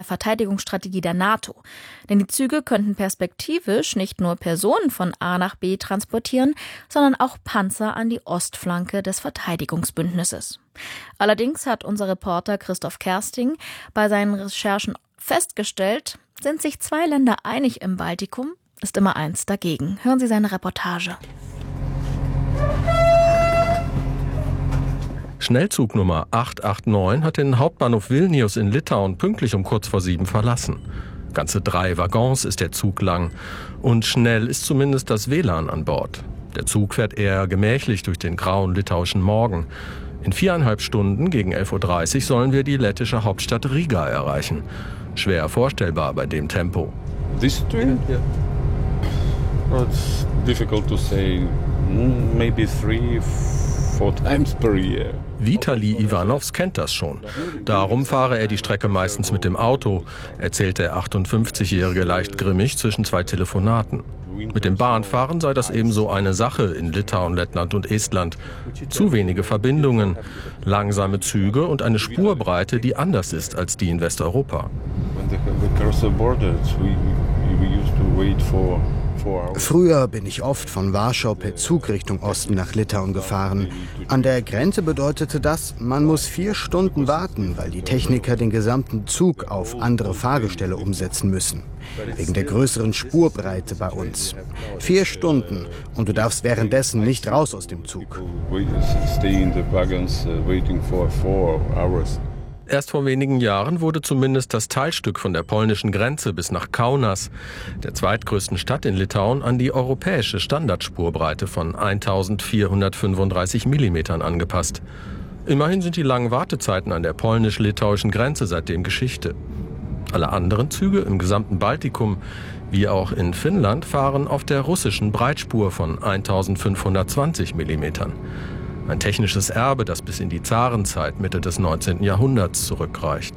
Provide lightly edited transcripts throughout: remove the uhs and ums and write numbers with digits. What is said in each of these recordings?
Verteidigungsstrategie der NATO. Denn die Züge könnten perspektivisch nicht nur Personen von A nach B transportieren, sondern auch Panzer an die Ostflanke des Verteidigungsbündnisses. Allerdings hat unser Reporter Christoph Kersting bei seinen Recherchen festgestellt, sind sich zwei Länder einig im Baltikum, ist immer eins dagegen. Hören Sie seine Reportage. Schnellzug Nummer 889 hat den Hauptbahnhof Vilnius in Litauen pünktlich um kurz vor 7 verlassen. Ganze 3 Waggons ist der Zug lang. Und schnell ist zumindest das WLAN an Bord. Der Zug fährt eher gemächlich durch den grauen litauischen Morgen. In 4,5 Stunden gegen 11.30 Uhr sollen wir die lettische Hauptstadt Riga erreichen. Schwer vorstellbar bei dem Tempo. This train? Yeah. Well, it's difficult to say. Maybe 3-4 times per year. Vitali Ivanovs kennt das schon. Darum fahre er die Strecke meistens mit dem Auto, erzählt der 58-Jährige leicht grimmig zwischen 2 Telefonaten. Mit dem Bahnfahren sei das ebenso eine Sache in Litauen, Lettland und Estland. Zu wenige Verbindungen, langsame Züge und eine Spurbreite, die anders ist als die in Westeuropa. Früher bin ich oft von Warschau per Zug Richtung Osten nach Litauen gefahren. An der Grenze bedeutete das, man muss 4 Stunden warten, weil die Techniker den gesamten Zug auf andere Fahrgestelle umsetzen müssen. Wegen der größeren Spurbreite bei uns. 4 Stunden und du darfst währenddessen nicht raus aus dem Zug. Erst vor wenigen Jahren wurde zumindest das Teilstück von der polnischen Grenze bis nach Kaunas, der zweitgrößten Stadt in Litauen, an die europäische Standardspurbreite von 1435 mm angepasst. Immerhin sind die langen Wartezeiten an der polnisch-litauischen Grenze seitdem Geschichte. Alle anderen Züge im gesamten Baltikum, wie auch in Finnland, fahren auf der russischen Breitspur von 1520 mm. Ein technisches Erbe, das bis in die Zarenzeit Mitte des 19. Jahrhunderts zurückreicht.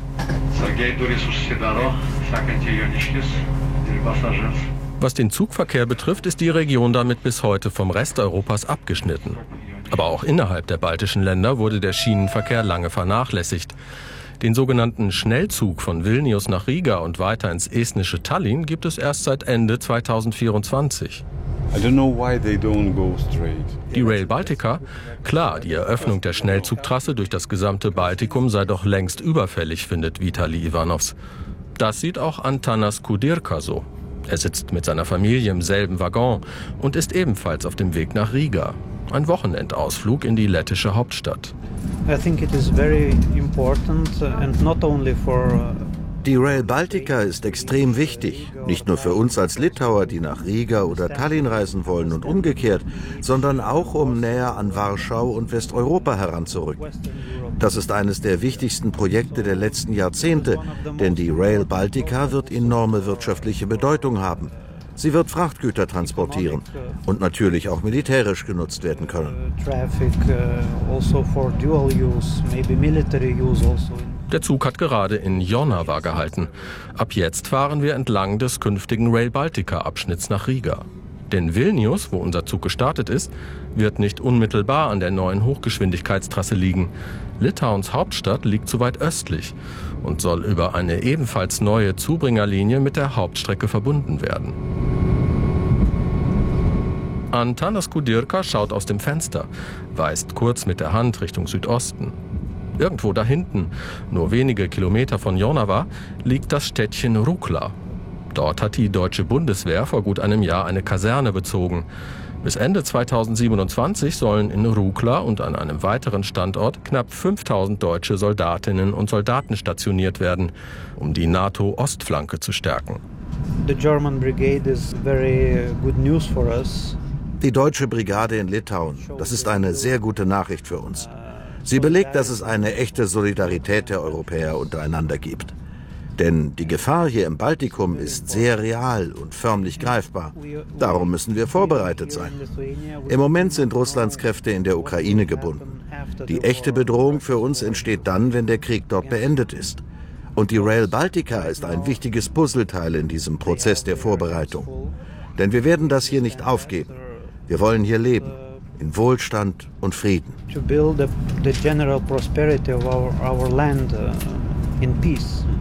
Was den Zugverkehr betrifft, ist die Region damit bis heute vom Rest Europas abgeschnitten. Aber auch innerhalb der baltischen Länder wurde der Schienenverkehr lange vernachlässigt. Den sogenannten Schnellzug von Vilnius nach Riga und weiter ins estnische Tallinn gibt es erst seit Ende 2024. Die Rail Baltica? Klar, die Eröffnung der Schnellzugtrasse durch das gesamte Baltikum sei doch längst überfällig, findet Vitali Ivanovs. Das sieht auch Antanas Kudirka so. Er sitzt mit seiner Familie im selben Waggon und ist ebenfalls auf dem Weg nach Riga. Ein Wochenendausflug in die lettische Hauptstadt. Die Rail Baltica ist extrem wichtig, nicht nur für uns als Litauer, die nach Riga oder Tallinn reisen wollen und umgekehrt, sondern auch um näher an Warschau und Westeuropa heranzurücken. Das ist eines der wichtigsten Projekte der letzten Jahrzehnte, denn die Rail Baltica wird enorme wirtschaftliche Bedeutung haben. Sie wird Frachtgüter transportieren und natürlich auch militärisch genutzt werden können. Der Zug hat gerade in Jonava gehalten. Ab jetzt fahren wir entlang des künftigen Rail Baltica-Abschnitts nach Riga. Denn Vilnius, wo unser Zug gestartet ist, wird nicht unmittelbar an der neuen Hochgeschwindigkeitstrasse liegen. Litauens Hauptstadt liegt zu weit östlich und soll über eine ebenfalls neue Zubringerlinie mit der Hauptstrecke verbunden werden. Antanas Kudirka schaut aus dem Fenster, weist kurz mit der Hand Richtung Südosten. Irgendwo da hinten, nur wenige Kilometer von Jonava, liegt das Städtchen Rukla. Dort hat die deutsche Bundeswehr vor gut einem Jahr eine Kaserne bezogen. Bis Ende 2027 sollen in Rukla und an einem weiteren Standort knapp 5000 deutsche Soldatinnen und Soldaten stationiert werden, um die NATO-Ostflanke zu stärken. Die deutsche Brigade in Litauen, das ist eine sehr gute Nachricht für uns. Sie belegt, dass es eine echte Solidarität der Europäer untereinander gibt. Denn die Gefahr hier im Baltikum ist sehr real und förmlich greifbar. Darum müssen wir vorbereitet sein. Im Moment sind Russlands Kräfte in der Ukraine gebunden. Die echte Bedrohung für uns entsteht dann, wenn der Krieg dort beendet ist. Und die Rail Baltica ist ein wichtiges Puzzleteil in diesem Prozess der Vorbereitung. Denn wir werden das hier nicht aufgeben. Wir wollen hier leben, in Wohlstand und Frieden. To build the general prosperity of our land in peace.